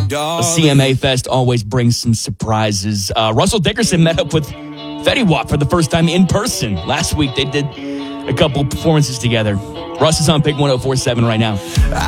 CMA Fest always brings some surprises. Russell Dickerson met up with Fetty Wap for the first time in person. Last week, they did a couple performances together. Russ is on Pick 104.7 right now.